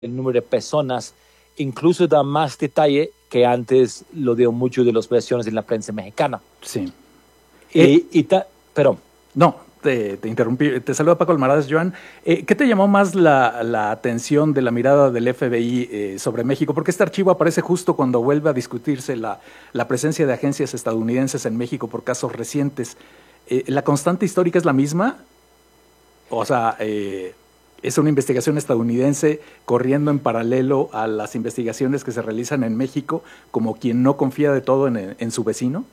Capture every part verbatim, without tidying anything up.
el número de personas, incluso da más detalle que antes lo dio mucho de las versiones en la prensa mexicana. Sí. Y, Eh, y ta, perdón. No, te, te interrumpí. Te saluda Paco Almaraz, Joan. Eh, ¿Qué te llamó más la, la atención de la mirada del F B I eh, sobre México? Porque este archivo aparece justo cuando vuelve a discutirse la, la presencia de agencias estadounidenses en México por casos recientes. Eh, ¿La constante histórica es la misma? O sea, eh, ¿es una investigación estadounidense corriendo en paralelo a las investigaciones que se realizan en México, como quien no confía de todo en, en su vecino?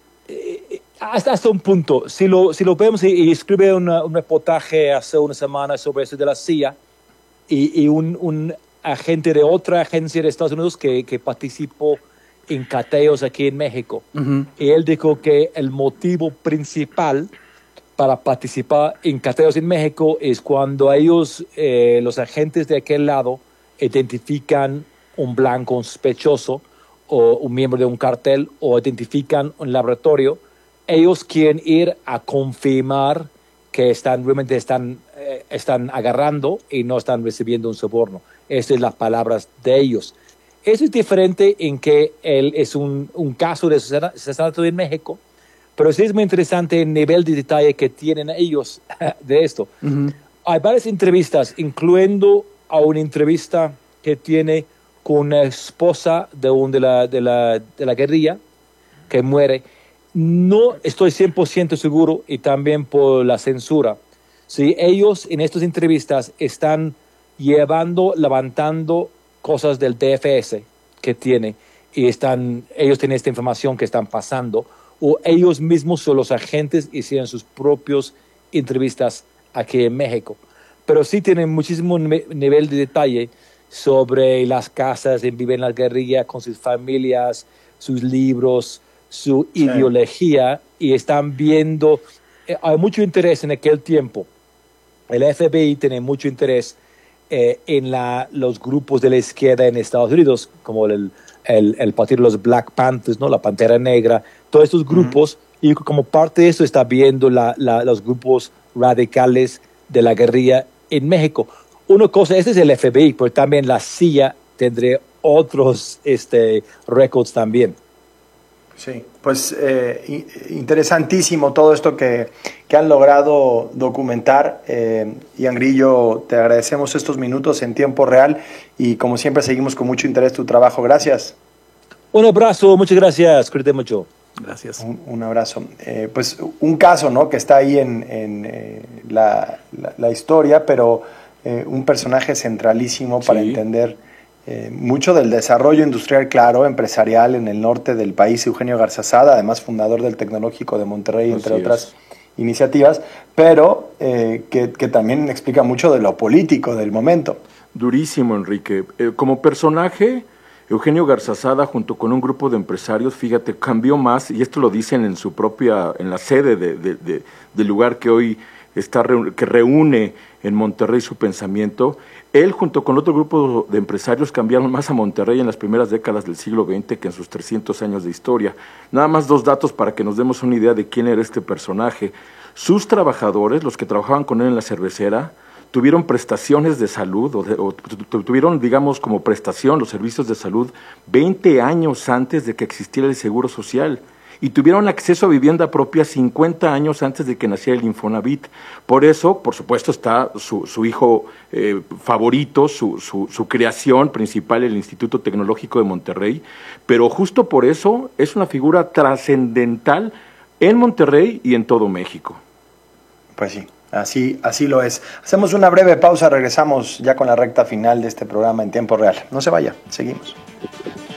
Eh, hasta, hasta un punto. Si lo, si lo vemos, y, y escribe una, un reportaje hace una semana sobre eso de la C I A, y, y un, un agente de otra agencia de Estados Unidos que, que participó en cateos aquí en México. Uh-huh. Y él dijo que el motivo principal para participar en cateos en México es cuando ellos, eh, los agentes de aquel lado, identifican un blanco sospechoso o un miembro de un cartel o identifican un laboratorio. Ellos quieren ir a confirmar que están, realmente están, eh, están agarrando y no están recibiendo un soborno. Esas son las palabras de ellos. Eso es diferente en que él es un, un caso de asesinato en México, pero sí es muy interesante el nivel de detalle que tienen ellos de esto. Uh-huh. Hay varias entrevistas, incluyendo a una entrevista que tiene con una esposa de, un, de, la, de, la, de la guerrilla que muere. No estoy cien por ciento seguro, y también por la censura, si ellos en estas entrevistas están llevando, levantando cosas del D F S que tiene, y están, ellos tienen esta información que están pasando, o ellos mismos son los agentes y hicieron sus propias entrevistas aquí en México. Pero sí tienen muchísimo nivel de detalle sobre las casas en viven la guerrilla, con sus familias, sus libros, su sí. ideología, y están viendo, eh, hay mucho interés en aquel tiempo. El F B I tiene mucho interés eh, en la, los grupos de la izquierda en Estados Unidos, como el, el, el partido de los Black Panthers, ¿no? La Pantera Negra, todos estos grupos, uh-huh. y como parte de eso está viendo la, la, los grupos radicales de la guerrilla en México. Una cosa, este es el F B I, pero también la C I A tendrá otros este, récords también. Sí, pues eh, interesantísimo todo esto que, que han logrado documentar. Eh, Ian Grillo, te agradecemos estos minutos en tiempo real y como siempre seguimos con mucho interés tu trabajo. Gracias. Un abrazo, muchas gracias, cuídate mucho. Gracias. Un, un abrazo. Eh, pues un caso, ¿no?, que está ahí en, en eh, la, la, la historia, pero eh, un personaje centralísimo para sí. entender Eh, mucho del desarrollo industrial, claro, empresarial en el norte del país. Eugenio Garzazada, además fundador del Tecnológico de Monterrey, entre Así otras es. iniciativas, pero eh, que, que también explica mucho de lo político del momento. Durísimo, Enrique. Eh, como personaje, Eugenio Garzazada, junto con un grupo de empresarios, fíjate, cambió más, y esto lo dicen en su propia, en la sede de, de, de, del lugar que hoy está, que reúne en Monterrey su pensamiento. Él, junto con otro grupo de empresarios, cambiaron más a Monterrey en las primeras décadas del siglo veinte que en sus trescientos años de historia. Nada más dos datos para que nos demos una idea de quién era este personaje. Sus trabajadores, los que trabajaban con él en la cervecera, tuvieron prestaciones de salud, o, de, o tuvieron, digamos, como prestación los servicios de salud veinte años antes de que existiera el Seguro Social. Y tuvieron acceso a vivienda propia cincuenta años antes de que naciera el Infonavit. Por eso, por supuesto, está su, su hijo eh, favorito, su, su, su creación principal, el Instituto Tecnológico de Monterrey, pero justo por eso es una figura trascendental en Monterrey y en todo México. Pues sí, así, así lo es. Hacemos una breve pausa, regresamos ya con la recta final de este programa en tiempo real. No se vaya, seguimos.